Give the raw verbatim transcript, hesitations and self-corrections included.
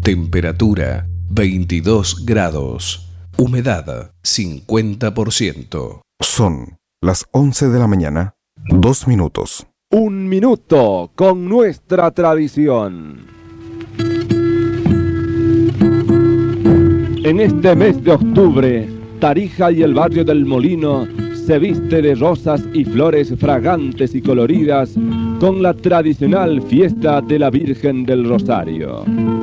Temperatura veintidós grados. Humedad cincuenta por ciento. Son las once de la mañana, dos minutos. Un minuto con nuestra tradición. En este mes de octubre, Tarija y el barrio del Molino se viste de rosas y flores fragantes y coloridas con la tradicional fiesta de la Virgen del Rosario.